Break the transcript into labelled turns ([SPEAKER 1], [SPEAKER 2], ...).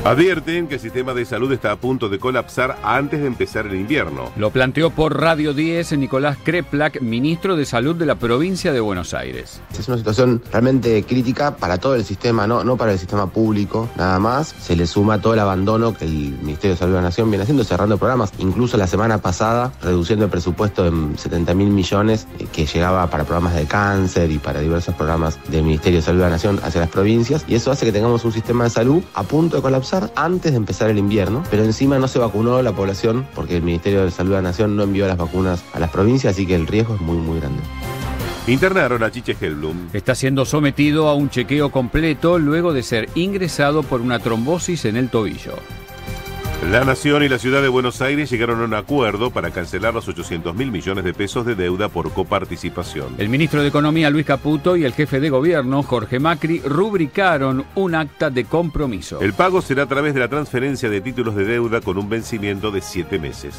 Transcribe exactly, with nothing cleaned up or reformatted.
[SPEAKER 1] Advierten que el sistema de salud está a punto de colapsar antes de empezar el invierno.
[SPEAKER 2] Lo planteó por Radio diez Nicolás Kreplak, ministro de Salud de la provincia de Buenos Aires.
[SPEAKER 3] Es una situación realmente crítica para todo el sistema, no, no para el sistema público, nada más. Se le suma todo el abandono que el Ministerio de Salud de la Nación viene haciendo, cerrando programas. Incluso la semana pasada, reduciendo el presupuesto en setenta mil millones eh, que llegaba para programas de cáncer y para diversos programas del Ministerio de Salud de la Nación hacia las provincias. Y eso hace que tengamos un sistema de salud a punto de colapsar antes de empezar el invierno, pero encima no se vacunó la población porque el Ministerio de Salud de la Nación no envió las vacunas a las provincias, así que el riesgo es muy muy grande.
[SPEAKER 1] Internaron a Chiche Hellblum.
[SPEAKER 2] Está siendo sometido a un chequeo completo luego de ser ingresado por una trombosis en el tobillo.
[SPEAKER 1] La Nación y la Ciudad de Buenos Aires llegaron a un acuerdo para cancelar los ochocientos mil millones de pesos de deuda por coparticipación.
[SPEAKER 2] El ministro de Economía, Luis Caputo, y el jefe de gobierno, Jorge Macri, rubricaron un acta de compromiso.
[SPEAKER 1] El pago será a través de la transferencia de títulos de deuda con un vencimiento de siete meses.